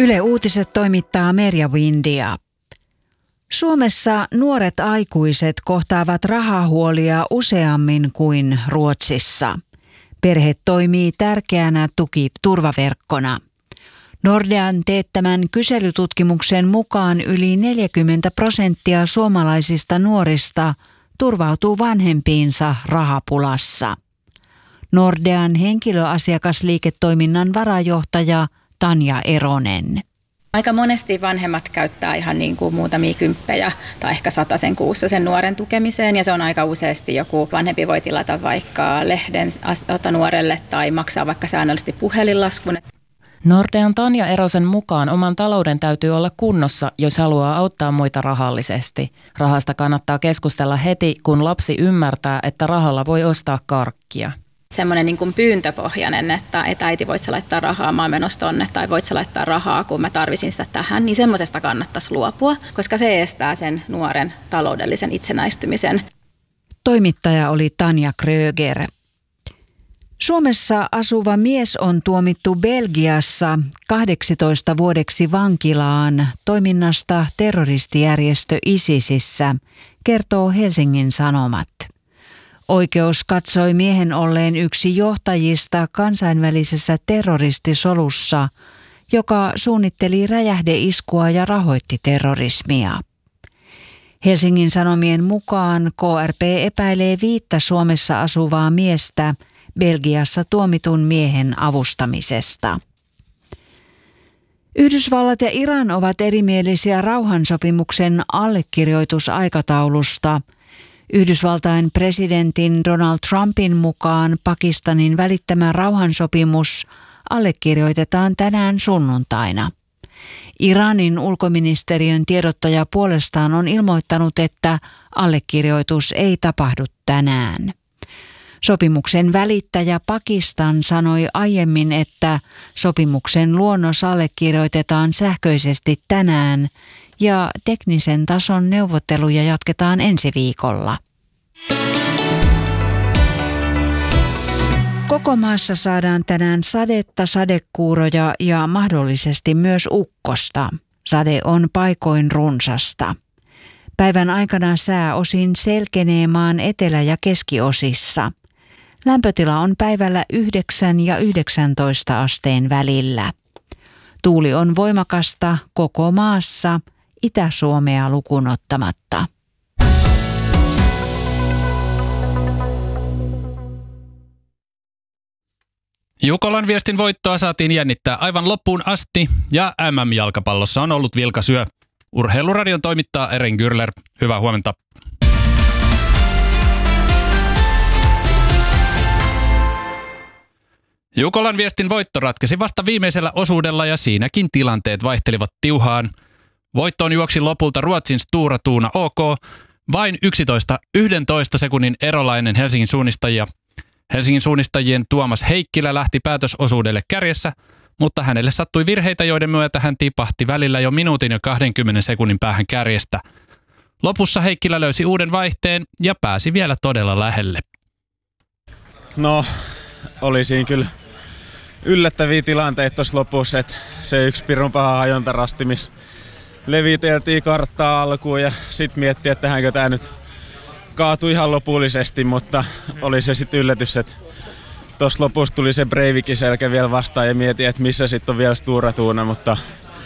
Yle Uutiset toimittaa Merja Windia. Suomessa nuoret aikuiset kohtaavat rahahuolia useammin kuin Ruotsissa. Perhe toimii tärkeänä turvaverkkona. Nordean teettämän kyselytutkimuksen mukaan yli 40% suomalaisista nuorista turvautuu vanhempiinsa rahapulassa. Nordean henkilöasiakasliiketoiminnan varajohtaja Tanja Eronen. Aika monesti vanhemmat käyttää ihan niin kuin muutamia kymppejä tai ehkä 100 kuussa sen nuoren tukemiseen, ja se on aika useasti joku vanhempi voi tilata vaikka lehden nuorelle tai maksaa vaikka säännöllisesti puhelinlaskun. Nordean Tanja Erosen mukaan oman talouden täytyy olla kunnossa, jos haluaa auttaa muita rahallisesti. Rahasta kannattaa keskustella heti, kun lapsi ymmärtää, että rahalla voi ostaa karkkia. Semmoinen niin kuin pyyntöpohjainen, että äiti, voit sä laittaa rahaa, mä oon menossa tonne, tai voit sä laittaa rahaa, kun mä tarvisin sitä tähän, niin semmoisesta kannattaisi luopua, koska se estää sen nuoren taloudellisen itsenäistymisen. Toimittaja oli Tanja Kröger. Suomessa asuva mies on tuomittu Belgiassa 18 vuodeksi vankilaan toiminnasta terroristijärjestö ISISissä, kertoo Helsingin Sanomat. Oikeus katsoi miehen olleen yksi johtajista kansainvälisessä terroristisolussa, joka suunnitteli räjähdeiskua ja rahoitti terrorismia. Helsingin Sanomien mukaan KRP epäilee 5 Suomessa asuvaa miestä Belgiassa tuomitun miehen avustamisesta. Yhdysvallat ja Iran ovat erimielisiä rauhansopimuksen allekirjoitusaikataulusta. Yhdysvaltain presidentin Donald Trumpin mukaan Pakistanin välittämä rauhansopimus allekirjoitetaan tänään sunnuntaina. Iranin ulkoministeriön tiedottaja puolestaan on ilmoittanut, että allekirjoitus ei tapahdu tänään. Sopimuksen välittäjä Pakistan sanoi aiemmin, että sopimuksen luonnos allekirjoitetaan sähköisesti tänään ja teknisen tason neuvotteluja jatketaan ensi viikolla. Koko maassa saadaan tänään sadetta, sadekuuroja ja mahdollisesti myös ukkosta. Sade on paikoin runsasta. Päivän aikana sää osin selkenee maan etelä- ja keskiosissa. Lämpötila on päivällä 9 ja 19 asteen välillä. Tuuli on voimakasta koko maassa, Itä-Suomea lukuun ottamatta. Jukolan Viestin voittoa saatiin jännittää aivan loppuun asti ja MM-jalkapallossa on ollut vilkas yö. Urheiluradion toimittaa Eren Gürler. Hyvää huomenta. Jukolan Viestin voitto ratkesi vasta viimeisellä osuudella ja siinäkin tilanteet vaihtelivat tiuhaan. Voittoon juoksi lopulta Ruotsin Stora Tuuna OK, vain 11 sekunnin erolainen Helsingin suunnistajia. Helsingin suunnistajien Tuomas Heikkilä lähti päätösosuudelle kärjessä, mutta hänelle sattui virheitä, joiden myötä hän tipahti välillä jo minuutin ja 20 sekunnin päähän kärjestä. Lopussa Heikkilä löysi uuden vaihteen ja pääsi vielä todella lähelle. No, oli siinä kyllä yllättäviä tilanteita tuossa lopussa, että se yksi pirun paha hajontarasti, missä leviteltiin karttaa alkuun ja sitten miettii, että tähänkö tämä nyt kaatui ihan lopullisesti, mutta oli se sitten yllätys, että tuossa lopussa tuli se Breivikin selkä vielä vastaan ja mietin, että missä sitten on vielä Stora Tuuna, mutta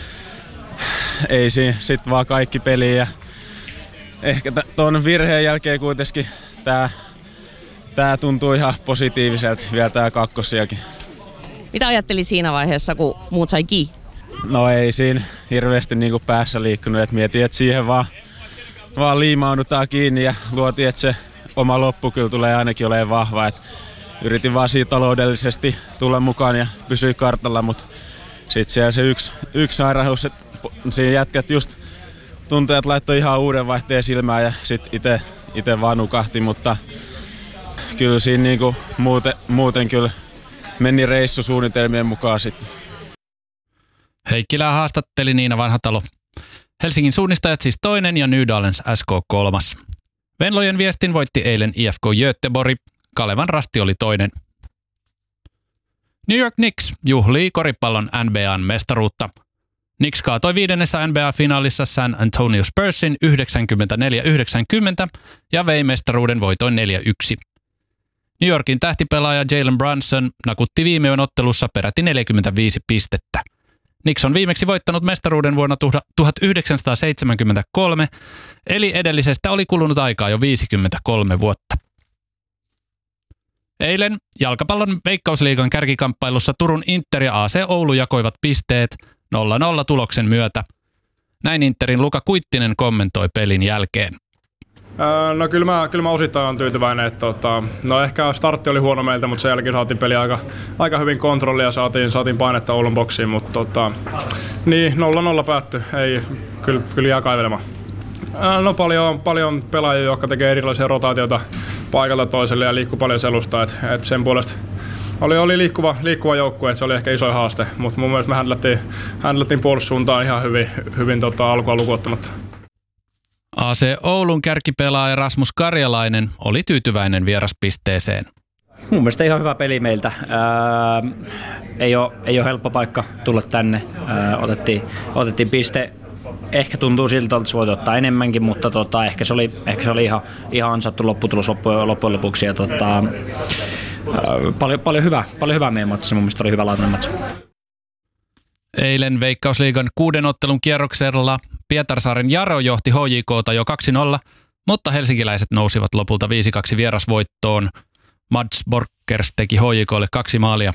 ei siinä sitten vaan kaikki peliin ja ehkä tuon virheen jälkeen kuitenkin tämä tuntuu ihan positiiviselta vielä tämä kakkosiakin. Mitä ajattelit siinä vaiheessa, kun muut sai kiinni? No ei siinä hirveästi niinku päässä liikkunut, että mietin, että siihen vaan liimaudutaan kiinni ja luotiin, että se oma loppu kyllä tulee ainakin olemaan vahva. Et yritin vaan siitä taloudellisesti tulla mukaan ja pysyä kartalla, mutta sitten siellä se yksi sairaus, että siinä jätkät just tuntui, että laittoi ihan uuden vaihteen silmään ja sitten itse vaan nukahti, mutta kyllä siinä niinku muuten kyllä meni reissu suunnitelmien mukaan sitten. Heikkilää haastatteli Niina Vanhatalo. Helsingin suunnistajat siis toinen ja Nydalens SK kolmas. Venlojen Viestin voitti eilen IFK Göteborg. Kalevan Rasti oli toinen. New York Knicks juhlii koripallon NBA:n mestaruutta. Knicks kaatoi 5. NBA-finaalissa San Antonio Spursin 94-90 ja vei mestaruuden voitoin 4-1. New Yorkin tähtipelaaja Jalen Brunson nakutti viime yön ottelussa peräti 45 pistettä. Knicks on viimeksi voittanut mestaruuden vuonna 1973, eli edellisestä oli kulunut aikaa jo 53 vuotta. Eilen jalkapallon Veikkausliigan kärkikamppailussa Turun Inter ja AC Oulu jakoivat pisteet 0-0 tuloksen myötä. Näin Interin Luka Kuittinen kommentoi pelin jälkeen. No kyllä mä osittain olen tyytyväinen, että no ehkä startti oli huono meiltä, mutta sen jälkeen saatiin peli aika hyvin kontrollia ja saatiin painetta Oulun boksiin, mutta niin 0-0 päättyi, ei kyllä jää kaivelemaan. No paljon pelaajia, jotka tekee erilaisia rotaatioita paikalta toiselle ja liikkuu paljon selusta, et sen puolesta oli liikkuva joukkue, että se oli ehkä iso haaste, mutta mun mielestä me handlattiin puolustussuuntaan ihan hyvin alkua lukuottamatta. AC Oulun kärkipelaaja Rasmus Karjalainen oli tyytyväinen vieraspisteeseen. Mun mielestä ihan hyvä peli meiltä. Ei ole helppo paikka tulla tänne. Otettiin piste. Ehkä tuntuu siltä, että se voi ottaa enemmänkin, mutta ehkä se oli ihan ansattu lopputulos loppujen lopuksi. Ja paljon hyvää meidän matsissa. Mun mielestä oli hyvä laatuinen matsi. Eilen Veikkausliigan 6. ottelun kierroksella Pietarsaaren Jaro johti HJK:ta jo 2-0, mutta helsinkiläiset nousivat lopulta 5-2 vierasvoittoon. Mads Borkers teki HJK:lle 2 maalia.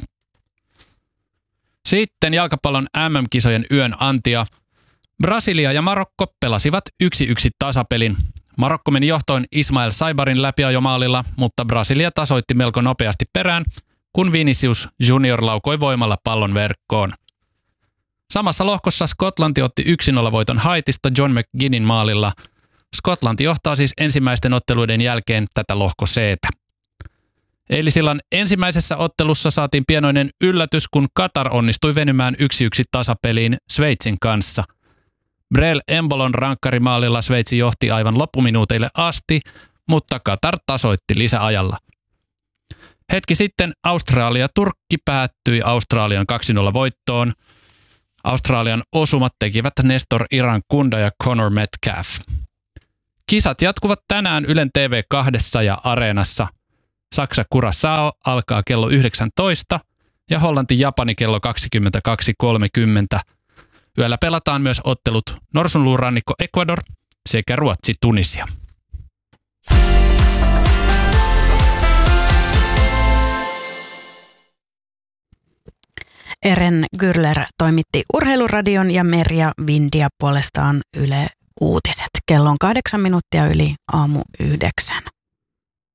Sitten jalkapallon MM-kisojen yön antia. Brasilia ja Marokko pelasivat 1-1 tasapelin. Marokko meni johtoon Ismael Saibarin läpiajomaalilla, mutta Brasilia tasoitti melko nopeasti perään, kun Vinicius Junior laukoi voimalla pallon verkkoon. Samassa lohkossa Skotlanti otti 1-0 voiton Haitista John McGinnin maalilla. Skotlanti johtaa siis ensimmäisten otteluiden jälkeen tätä lohko C:tä. Eilisillan ensimmäisessä ottelussa saatiin pienoinen yllätys, kun Katar onnistui venymään 1-1 tasapeliin Sveitsin kanssa. Breel Embolon rankkarimaalilla Sveitsi johti aivan loppuminuuteille asti, mutta Katar tasoitti lisäajalla. Hetki sitten Australia-Turkki päättyi Australian 2-0 voittoon. Australian osumat tekivät Nestor Irankunda ja Connor Metcalf. Kisat jatkuvat tänään Ylen TV2 ja Areenassa. Saksa-Curaçao alkaa kello 19 ja Hollanti-Japani kello 22.30. Yöllä pelataan myös ottelut Norsunluurannikko Ecuador sekä Ruotsi-Tunisia. Eren Gürler toimitti Urheiluradion ja Merja Vindia puolestaan Yle Uutiset. Kello on 8 minuuttia yli aamu 9.